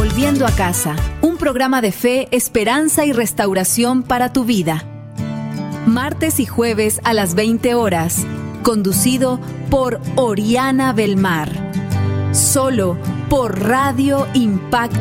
Volviendo a casa, un programa de fe, esperanza y restauración para tu vida. Martes y jueves a las 20 horas, conducido por Oriana Belmar. Solo por Radio Impacto